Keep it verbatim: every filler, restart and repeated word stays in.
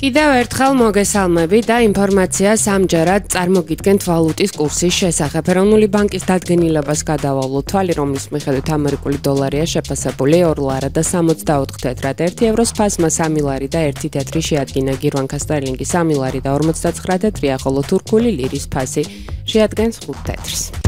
კიდევ ერთხელ მოგესალმებით და ინფორმაციას ამჯერად წარმოგიდგენთ ვალუტის კურსის შესახებ. ეროვნული ბანკის დადგენილებას გადავალოთ თვალი, რომლის მიხედვით ამერიკული დოლარია შეფასებული ორ ლარა და სამოცდაოთხ თეთრად, ერთი ევროს ფასმა სამი ლარი და ერთი თეთრი შეადგინა, გირვანქა სტერლინგი სამი ლარი და ორმოცდაცხრა თეთრია, ხოლო თურქული ლირის ფასი შეადგენს ხუთ თეთრს.